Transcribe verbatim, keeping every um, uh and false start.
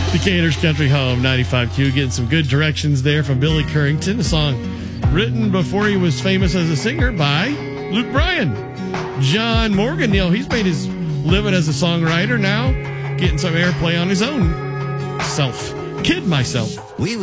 Decatur's Country Home, ninety-five Q, getting some good directions there from Billy Currington, a song written before he was famous as a singer by Luke Bryan. John Morgan, you know, he's made his living as a songwriter now, getting some airplay on his own self. Kid Myself. We